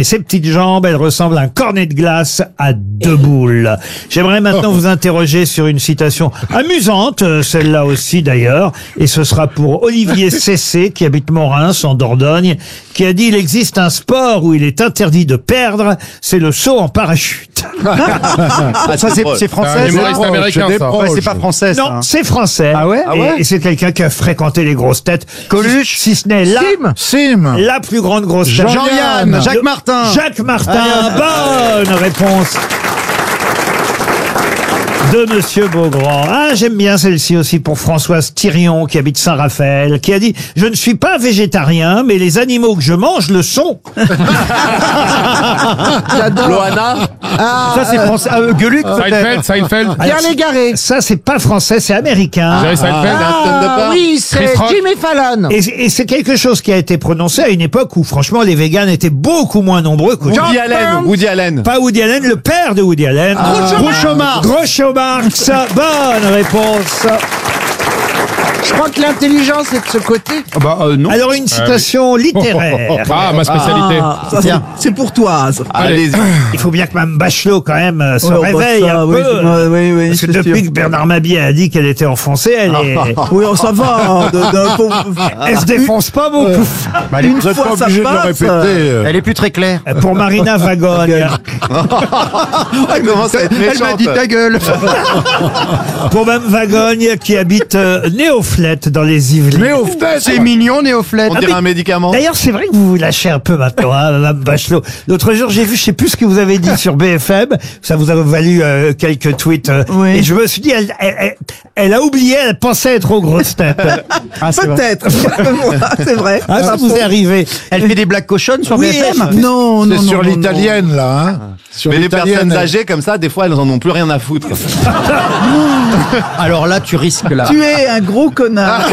et ses petites jambes, elle ressemble à un cornet de glace à 2 boules. J'aimerais maintenant vous interroger sur une citation amusante, celle-là aussi d'ailleurs, et ce sera pour Olivier Cessé, qui habite Morins, en Dordogne, qui a dit: il existe un sport où il est interdit de perdre, c'est le saut en parachute. Ah, ça, c'est français. Un humoriste américain, ça. Ouais, c'est pas français, ça. Non, c'est français. Ah ouais? Et c'est quelqu'un qui a fréquenté les grosses têtes. Coluche. Si ce n'est Sim. la plus grande grosse tête. Jean-Yann. Jacques Martin. Jacques Martin, bonne réponse de Monsieur Beaugrand. Ah, j'aime bien celle-ci aussi pour Françoise Thirion, qui habite Saint-Raphaël, qui a dit: je ne suis pas végétarien, mais les animaux que je mange le sont. J'adore. Loana. Ça, c'est français. Gueuluc, peut-être. Seinfeld. Pierre Légaré. Ça, c'est pas français, c'est américain. Jerry Seinfeld. Oui, c'est Chris Rock. Jimmy Fallon. Et c'est quelque chose qui a été prononcé à une époque où, franchement, les véganes étaient beaucoup moins nombreux qu'aujourd'hui. Woody Allen. Pas Woody Allen, le père de Woody Allen. Groucho Marx. Groucho Marx. Bonne réponse. Je crois que l'intelligence est de ce côté. Non. Alors, une citation littéraire. Ah, ma spécialité. Ça, c'est pour toi. Allez-y. Il faut bien que Mme Bachelot, quand même, se réveille un peu. Oui, Parce que depuis que Bernard Mabie a dit qu'elle était enfoncée, elle est... Oui, ça va. Elle se défonce pas beaucoup. Une Vous êtes fois, pas ça obligé de le passe. répéter. Elle est plus très claire. Pour Marina Vagogne. Elle commence à être méchante. Elle m'a dit ta gueule. Pour Mme Vagogne, qui habite Néoflette, dans les Yvelines. C'est mignon, Néoflette. On dirait un médicament. D'ailleurs, c'est vrai que vous vous lâchez un peu maintenant, hein, Mme Bachelot. L'autre jour, j'ai vu, je sais plus ce que vous avez dit sur BFM. Ça vous a valu quelques tweets. Oui. Et je me suis dit, elle a oublié, elle pensait être aux grosses têtes. Peut-être. C'est vrai. Ah, ça vous est arrivé. Elle fait des blagues cochonnes sur Oui, BFM. Non, C'est sur l'italienne, là. Hein. Sur Mais les l'italienne, personnes âgées comme ça, des fois, elles en ont plus rien à foutre. Alors là, tu risques là. Tu es un gros connard.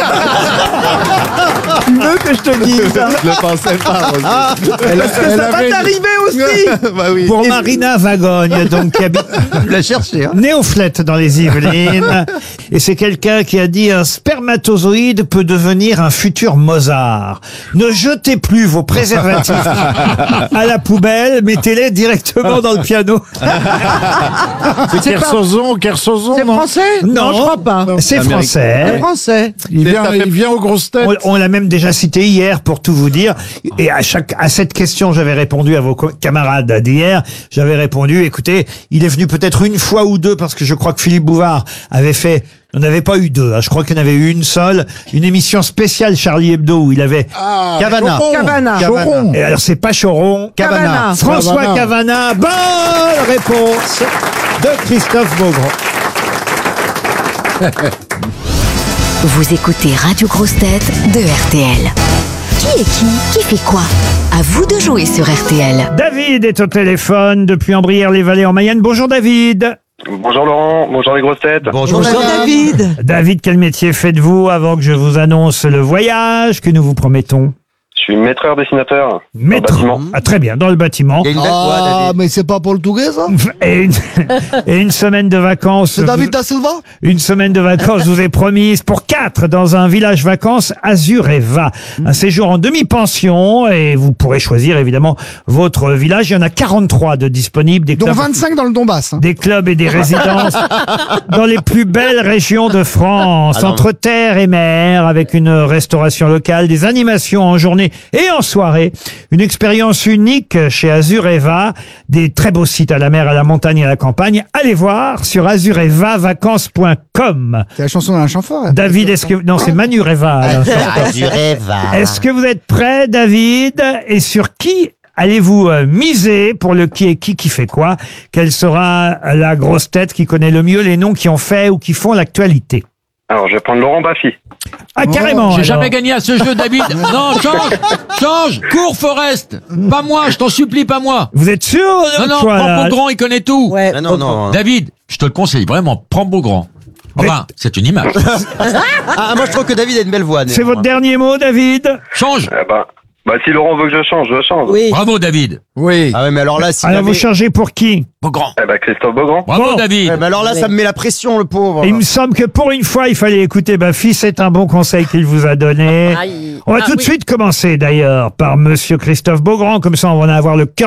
Tu veux que je te dise ça? Je le pensais pas. Ça va t'arriver aussi. Bah oui. Pour Marina Vagogne, donc, qui habite Tu l'as cherché, hein. Néoflette dans les Yvelines. Et c'est quelqu'un qui a dit: un spermatozoïde peut devenir un futur Mozart. Ne jetez plus vos préservatifs à la poubelle, mettez-les directement dans le piano. C'est Kersozon, C'est non? français? Non, je crois pas. C'est Américain. français. C'est français. Il vient aux grosses têtes. On l'a même déjà cité hier, pour tout vous dire. Et à cette question, j'avais répondu à vos camarades d'hier. J'avais répondu: écoutez, il est venu peut-être une fois ou deux, parce que je crois que Philippe Bouvard avait fait... On n'avait pas eu deux, hein. Je crois qu'il y en avait eu une seule. Une émission spéciale Charlie Hebdo où il avait... Cavana. Choron. Et alors, c'est pas Choron. Cavana. François Cavana. Bonne réponse de Christophe Beaugrand. Vous écoutez Radio Grosse Tête de RTL. Qui est qui fait quoi? À vous de jouer sur RTL. David est au téléphone depuis Ambrières-les-Vallées en Mayenne. Bonjour David. Bonjour Laurent, bonjour les grosses têtes. Bonjour David. David, quel métier faites-vous avant que je vous annonce le voyage que nous vous promettons? Je suis maîtreur dessinateur. Maître. Bâtiment. Ah, très bien, dans le bâtiment. Il y a une belle voix, David. mais c'est pas pour le Touguet, ça? Et une semaine de vacances. C'est David Da Silva? Une semaine de vacances, je vous ai promise, pour 4 dans un village vacances Azureva. Un séjour en demi-pension, et vous pourrez choisir évidemment votre village. Il y en a 43 de disponibles. Des Donc clubs, 25 dans le Donbass. Hein. des clubs et des résidences dans les plus belles régions de France, entre terre et mer, avec une restauration locale, des animations en journée et en soirée. Une expérience unique chez Azureva, des très beaux sites à la mer, à la montagne et à la campagne. Allez voir sur azurevavacances.com. C'est la chanson d'un chant fort. Hein. David, est-ce que... Non, c'est Manureva. Est-ce que vous êtes prêt, David? Et sur qui allez-vous miser pour le qui est qui fait quoi? Quelle sera la grosse tête qui connaît le mieux les noms qui ont fait ou qui font l'actualité? Alors je vais prendre Laurent Baffy. Ah, carrément. J'ai alors. jamais gagné à ce jeu, David. Non, change. Cours, Forest. Pas moi, je t'en supplie, pas moi. Vous êtes sûr? Non, toi, prends là Beaugrand, il connaît tout. Ouais. Non. David, je te le conseille, vraiment, prends Beaugrand. Enfin, c'est une image. Moi, je trouve que David a une belle voix. C'est votre dernier mot, David? Change. Bah si Laurent veut que je change, je change. Oui. Bravo, David. Oui. Ah ouais, mais alors là, si Alors, vous changez pour qui? Beaugrand. Christophe Beaugrand. Bravo, Bon. David. mais alors là, ça me met la pression, le pauvre. Il me semble que pour une fois, il fallait écouter Baffy. C'est un bon conseil qu'il vous a donné. On va tout de suite commencer, d'ailleurs, par Monsieur Christophe Beaugrand. Comme ça, on va en avoir le cœur